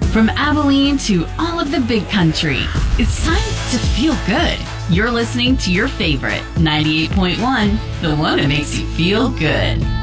From Abilene to all of the big country, it's time to feel good. You're listening to your favorite 98.1, the one that makes you feel good.